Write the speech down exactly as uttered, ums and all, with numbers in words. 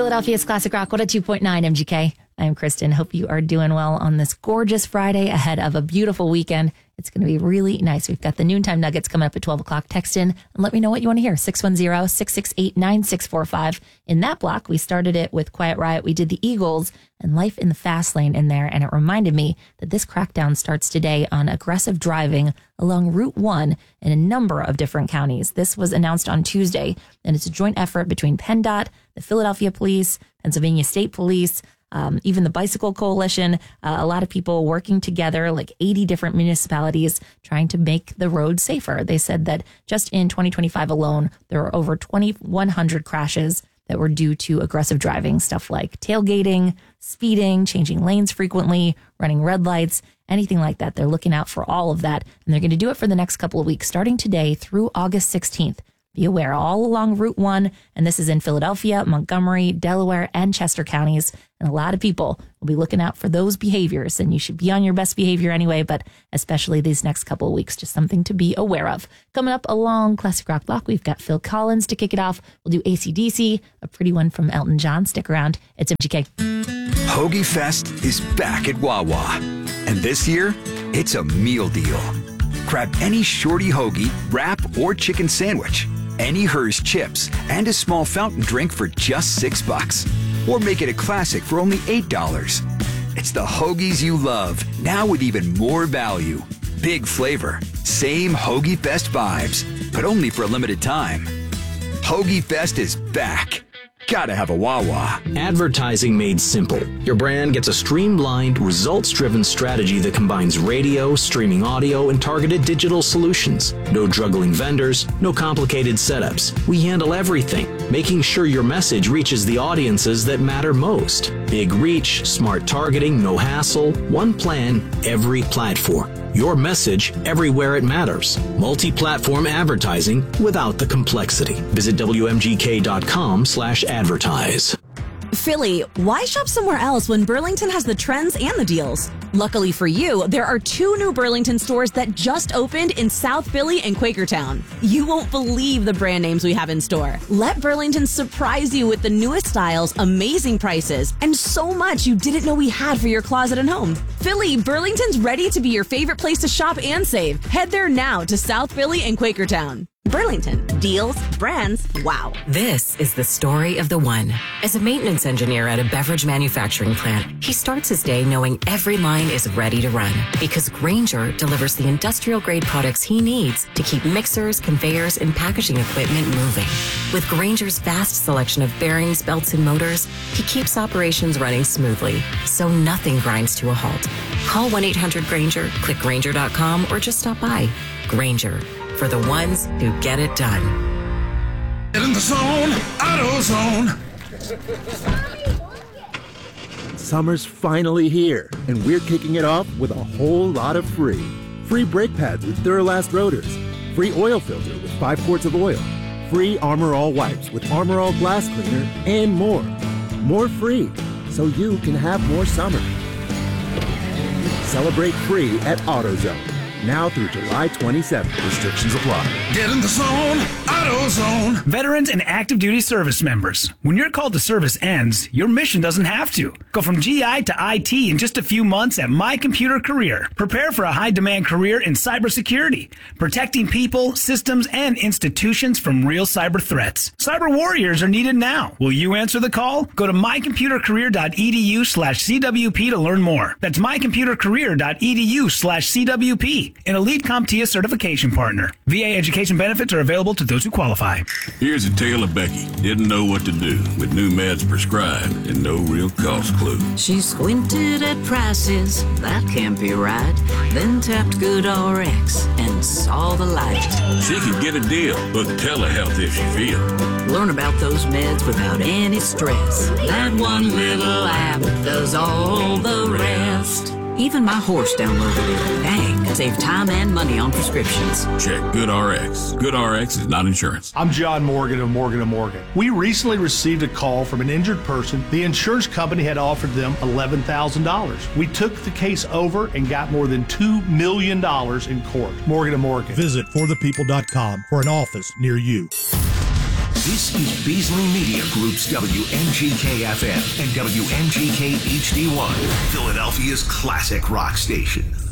Philadelphia's Classic Rock, one oh two point nine M G K. I'm Kristen. Hope you are doing well on this gorgeous Friday ahead of a beautiful weekend. It's going to be really nice. We've got the Noontime Nuggets coming up at twelve o'clock. Text in and let me know what you want to hear. six one zero, six six eight, nine six four five. In that block, we started it with Quiet Riot. We did the Eagles and Life in the Fast Lane in there. And it reminded me that this crackdown starts today on aggressive driving along Route one in a number of different counties. This was announced on Tuesday, and it's a joint effort between PennDOT, the Philadelphia Police, Pennsylvania State Police, Um, even the Bicycle Coalition, uh, a lot of people working together, like eighty different municipalities trying to make the road safer. They said that just in twenty twenty-five alone, there were over twenty-one hundred crashes that were due to aggressive driving, stuff like tailgating, speeding, changing lanes frequently, running red lights, anything like that. They're looking out for all of that, and they're going to do it for the next couple of weeks, starting today through August sixteenth. Be aware, all along Route one, and this is in Philadelphia, Montgomery, Delaware, and Chester counties. And a lot of people will be looking out for those behaviors, and you should be on your best behavior anyway, but especially these next couple of weeks, just something to be aware of. Coming up along Classic Rock Block, we've got Phil Collins to kick it off. We'll do A C D C, a pretty one from Elton John. Stick around. It's M G K. Hoagie Fest is back at Wawa. And this year, it's a meal deal. Grab any shorty hoagie, wrap, or chicken sandwich, any Hers chips, and a small fountain drink for just six bucks. Or make it a classic for only eight dollars. It's the hoagies you love, now with even more value. Big flavor, same Hoagie Fest vibes, but only for a limited time. Hoagie Fest is back. Gotta have a Wawa. Advertising made simple. Your brand gets a streamlined, results-driven strategy that combines radio, streaming audio, and targeted digital solutions. No juggling vendors, no complicated setups. We handle everything, making sure your message reaches the audiences that matter most. Big reach, smart targeting, no hassle, one plan, every platform. Your message everywhere it matters. Multi-platform advertising without the complexity. Visit W M G K dot com slash advertise. Philly, why shop somewhere else when Burlington has the trends and the deals? Luckily for you, there are two new Burlington stores that just opened in South Philly and Quakertown. You won't believe the brand names we have in store. Let Burlington surprise you with the newest styles, amazing prices, and so much you didn't know we had for your closet and home. Philly, Burlington's ready to be your favorite place to shop and save. Head there now to South Philly and Quakertown. Burlington. Deals, brands, wow. This is the story of the one. As a maintenance engineer at a beverage manufacturing plant, he starts his day knowing every line is ready to run because Grainger delivers the industrial-grade products he needs to keep mixers, conveyors, and packaging equipment moving. With Grainger's vast selection of bearings, belts, and motors, he keeps operations running smoothly, so nothing grinds to a halt. Call one eight hundred Grainger, click Grainger dot com, or just stop by. Grainger, for the ones who get it done. Get in the zone, AutoZone. Summer's finally here, and we're kicking it off with a whole lot of free. Free brake pads with Duralast rotors. Free oil filter with five quarts of oil. Free Armor All wipes with Armor All glass cleaner, and more. More free, so you can have more summer. Celebrate free at AutoZone. Now through July twenty-seventh. Restrictions apply. Get in the zone, AutoZone. Veterans and active duty service members. When your call to service ends, your mission doesn't have to. Go from G I to I T in just a few months at My Computer Career. Prepare for a high-demand career in cybersecurity, protecting people, systems, and institutions from real cyber threats. Cyber warriors are needed now. Will you answer the call? Go to my computer career dot e d u slash C W P to learn more. That's my computer career dot e d u slash C W P. An elite CompTIA certification partner. V A education benefits are available to those who qualify. Here's a tale of Becky. Didn't know what to do with new meds prescribed and no real cost clue. She squinted at prices, that can't be right. Then tapped GoodRx and saw the light. She could get a deal, book telehealth if she feels. Learn about those meds without any stress. That one little app does all the rest. Even my horse downloaded it. Dang, save time and money on prescriptions. Check GoodRx. GoodRx is not insurance. I'm John Morgan of Morgan and Morgan. We recently received a call from an injured person. The insurance company had offered them eleven thousand dollars. We took the case over and got more than two million dollars in court. Morgan and Morgan. Visit for the people dot com for an office near you. This is Beasley Media Group's W M G K F M and W M G K H D one, Philadelphia's classic rock station.